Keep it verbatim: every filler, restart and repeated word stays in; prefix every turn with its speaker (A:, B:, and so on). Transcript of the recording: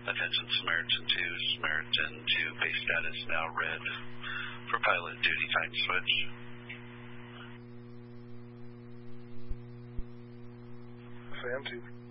A: Attention Samaritan two, Samaritan two, base status now red for pilot duty, time switch.
B: Sam two.